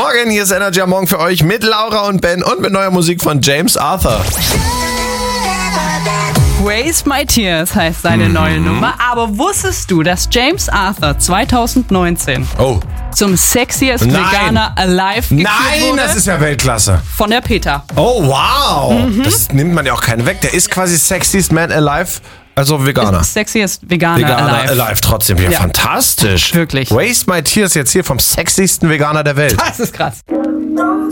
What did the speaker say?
Morgen, hier ist Energy am Morgen für euch mit Laura und Ben und mit neuer Musik von James Arthur. Waste My Tears heißt seine neue Nummer. Aber wusstest du, dass James Arthur 2019 zum Sexiest Veganer Alive gekürt wurde? Das ist ja Weltklasse. Von der PETA. Oh, wow. Das nimmt man ja auch keinen weg. Der ist quasi Sexiest Man Alive, also Veganer. Sexiest Veganer Alive. Trotzdem. Ja, fantastisch. Wirklich. Waste My Tears jetzt hier vom sexiesten Veganer der Welt. Das ist krass.